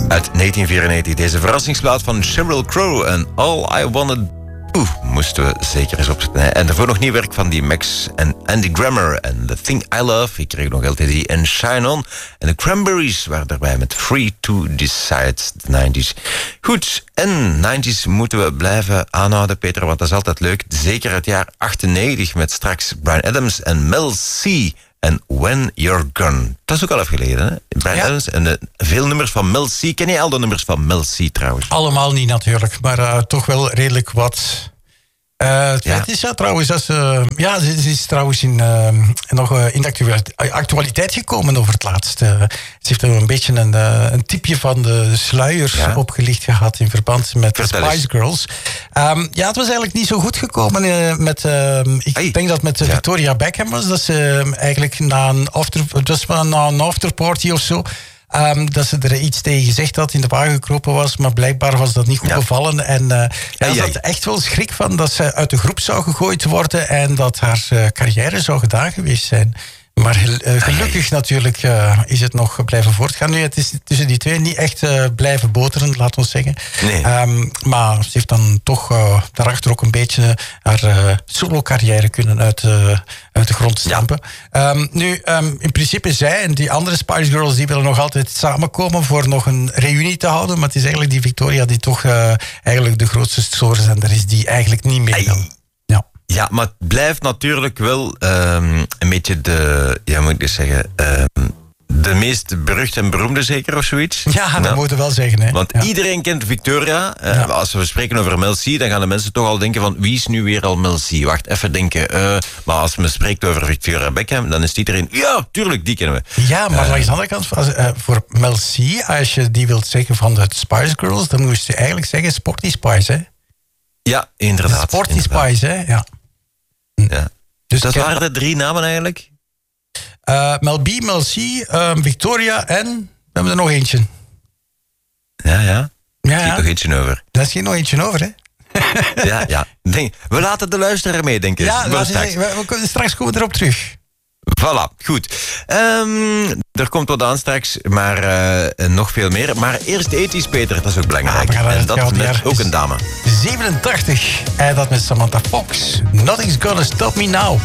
Uit 1994, deze verrassingsplaat van Sheryl Crow en All I Wanna Do moesten we zeker eens opzetten. En daarvoor nog nieuw werk van die Max en Andy Grammer en The Thing I Love. Ik kreeg nog LTD en Shine On. En de Cranberries waren daarbij met Free to Decide, de 90s. Goed, en 90s moeten we blijven aanhouden, Peter, want dat is altijd leuk. Zeker het jaar 98 met straks Bryan Adams en Mel C. En When You're Gone. Dat is ook al even geleden, hè? Bryan Adams en veel nummers van Mel C. Ken je al de nummers van Mel C trouwens? Allemaal niet natuurlijk, maar toch wel redelijk wat. Het is trouwens, ze is trouwens nog in de actualiteit gekomen over het laatst. Ze heeft er een beetje een tipje van de sluier opgelicht gehad in verband met de Spice Girls. Het was eigenlijk niet zo goed gekomen ik denk dat met Victoria Beckham was, dat ze eigenlijk na een afterparty of zo, dat ze er iets tegen gezegd had, in de wagen gekropen was, maar blijkbaar was dat niet goed bevallen. En ze had echt wel schrik van dat ze uit de groep zou gegooid worden en dat haar carrière zou gedaan geweest zijn. Maar gelukkig natuurlijk is het nog blijven voortgaan. Nu, het is tussen die twee niet echt blijven boteren, laten we zeggen. Nee. Maar ze heeft dan toch daarachter ook een beetje haar solo-carrière kunnen uit de grond stampen. In principe zij en die andere Spice Girls die willen nog altijd samenkomen voor nog een reunie te houden. Maar het is eigenlijk die Victoria die toch eigenlijk de grootste stoorzender is die eigenlijk niet meedoet. Ja, maar het blijft natuurlijk wel een beetje de meest beruchte en beroemde zeker of zoiets. Ja, dat moeten we wel zeggen. Hè. Want iedereen kent Victoria. Als we spreken over Mel C, dan gaan de mensen toch al denken van wie is nu weer al Mel C? Wacht, even denken. Maar als men spreekt over Victoria Beckham, dan is iedereen, ja, tuurlijk, die kennen we. Ja, maar langs de andere kant, voor Mel C, als je die wilt zeggen van de Spice Girls, dan moest je eigenlijk zeggen Sporty Spice, hè? Ja, inderdaad. Sporty Spice, hè? Ja. Dus dat waren de 3 namen eigenlijk? Mel B, Mel C, Victoria en we hebben er nog eentje. Ja. Er zit nog eentje over. Daar schiet nog eentje over, hè? Ja. We laten de luisteraar mee, denk ik. Ja, straks komen we erop terug. Voilà, goed. Er komt wat aan straks, maar nog veel meer. Maar eerst ethisch, Peter, dat is ook belangrijk. En dat met ook een dame. 87. En dat met Samantha Fox. Nothing's Gonna Stop Me Now.